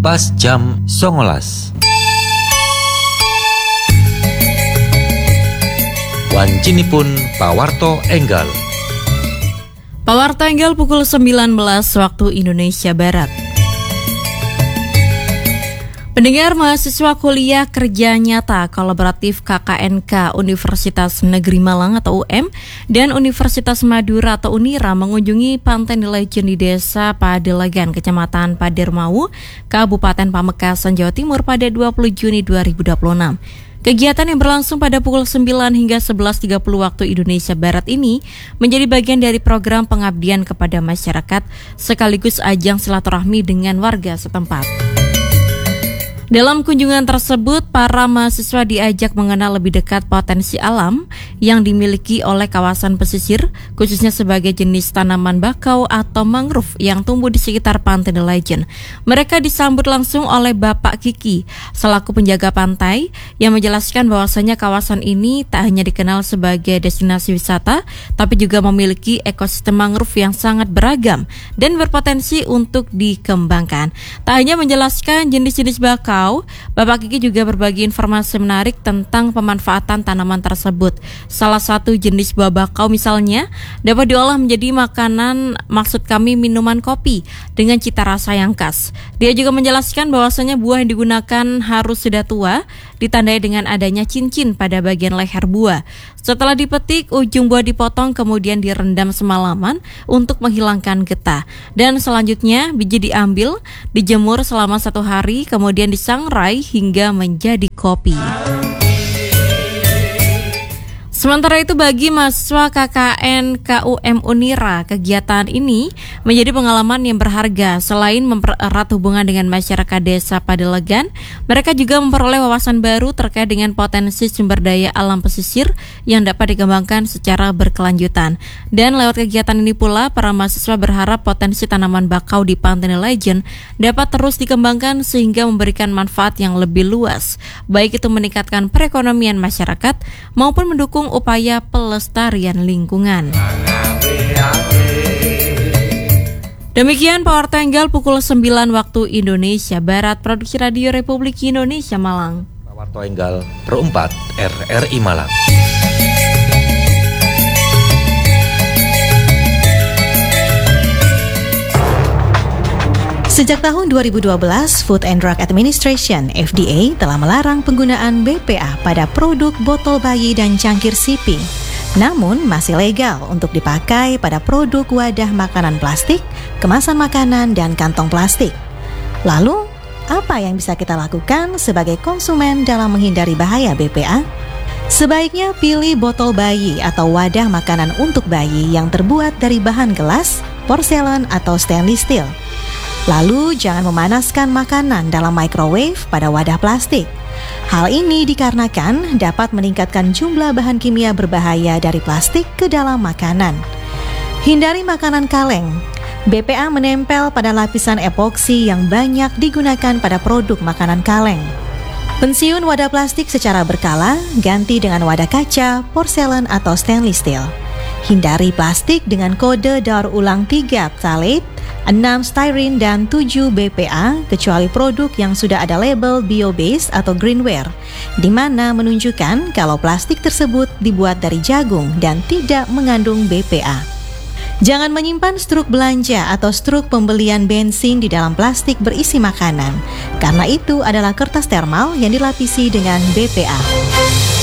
pas jam 19. Wancinipun pawarto enggal. Pawarto enggal pukul 19 waktu Indonesia Barat. Pendengar, mahasiswa kuliah kerja nyata kolaboratif KKNK Universitas Negeri Malang atau UM dan Universitas Madura atau Unira mengunjungi Pantai Legend di Desa Padelegan, Kecamatan Padermau, Kabupaten Pamekasan, Jawa Timur pada 20 Juni 2026. Kegiatan yang berlangsung pada pukul 9 hingga 11.30 waktu Indonesia Barat ini menjadi bagian dari program pengabdian kepada masyarakat sekaligus ajang silaturahmi dengan warga setempat. Dalam kunjungan tersebut, para mahasiswa diajak mengenal lebih dekat potensi alam yang dimiliki oleh kawasan pesisir, khususnya sebagai jenis tanaman bakau atau mangrove yang tumbuh di sekitar Pantai Legend. Mereka disambut langsung oleh Bapak Kiki, selaku penjaga pantai, yang menjelaskan bahwasanya kawasan ini tak hanya dikenal sebagai destinasi wisata, tapi juga memiliki ekosistem mangrove yang sangat beragam dan berpotensi untuk dikembangkan. Tak hanya menjelaskan jenis-jenis bakau, Bapak Kiki juga berbagi informasi menarik tentang pemanfaatan tanaman tersebut. Salah satu jenis buah bakau misalnya dapat diolah menjadi makanan, maksud kami minuman kopi dengan cita rasa yang khas. Dia juga menjelaskan bahwasanya buah yang digunakan harus sudah tua, ditandai dengan adanya cincin pada bagian leher buah. Setelah dipetik, ujung buah dipotong kemudian direndam semalaman untuk menghilangkan getah. Dan selanjutnya biji diambil, dijemur selama 1 hari, kemudian disangrai hingga menjadi kopi. Sementara itu bagi mahasiswa KKN KUM Unira, kegiatan ini menjadi pengalaman yang berharga. Selain mempererat hubungan dengan masyarakat desa Padelegan, mereka juga memperoleh wawasan baru terkait dengan potensi sumber daya alam pesisir yang dapat dikembangkan secara berkelanjutan. Dan lewat kegiatan ini pula, para mahasiswa berharap potensi tanaman bakau di Pantai Legend dapat terus dikembangkan sehingga memberikan manfaat yang lebih luas, baik itu meningkatkan perekonomian masyarakat maupun mendukung upaya pelestarian lingkungan. Demikian Pawarto enggal pukul 9 waktu Indonesia Barat, Produksi Radio Republik Indonesia Malang. Pawarto enggal Pro 4 RRI Malang. Sejak tahun 2012, Food and Drug Administration (FDA) telah melarang penggunaan BPA pada produk botol bayi dan cangkir sipi. Namun, masih legal untuk dipakai pada produk wadah makanan plastik, kemasan makanan, dan kantong plastik. Lalu, apa yang bisa kita lakukan sebagai konsumen dalam menghindari bahaya BPA? Sebaiknya pilih botol bayi atau wadah makanan untuk bayi yang terbuat dari bahan gelas, porselen, atau stainless steel. Lalu jangan memanaskan makanan dalam microwave pada wadah plastik. Hal ini dikarenakan dapat meningkatkan jumlah bahan kimia berbahaya dari plastik ke dalam makanan. Hindari makanan kaleng. BPA menempel pada lapisan epoksi yang banyak digunakan pada produk makanan kaleng. Pensiun wadah plastik secara berkala, ganti dengan wadah kaca, porselen, atau stainless steel. Hindari plastik dengan kode daur ulang 3 phthalate, 6 styrene, dan 7 BPA, kecuali produk yang sudah ada label bio-based atau greenware, di mana menunjukkan kalau plastik tersebut dibuat dari jagung dan tidak mengandung BPA. Jangan menyimpan struk belanja atau struk pembelian bensin di dalam plastik berisi makanan, karena itu adalah kertas termal yang dilapisi dengan BPA.